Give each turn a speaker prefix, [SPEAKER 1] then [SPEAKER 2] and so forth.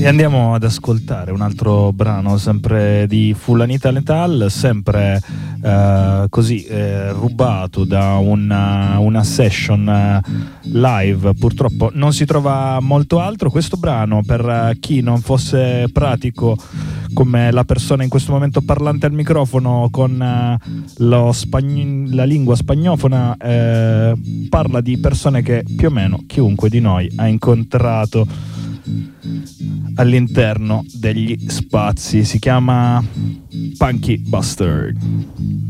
[SPEAKER 1] E andiamo ad ascoltare un altro brano sempre di Fulanita Letal, sempre così rubato da una session live. Purtroppo non si trova molto altro. Questo brano, per chi non fosse pratico come la persona in questo momento parlante al microfono con la lingua spagnofona, parla di persone che più o meno chiunque di noi ha incontrato all'interno degli spazi. Si chiama Punky Bastard.